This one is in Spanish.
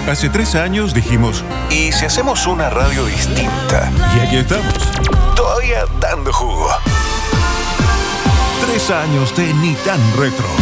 Hace 3 años dijimos, ¿y si hacemos una radio distinta? Y aquí estamos, todavía dando jugo. 3 años de Ni Tan Retro.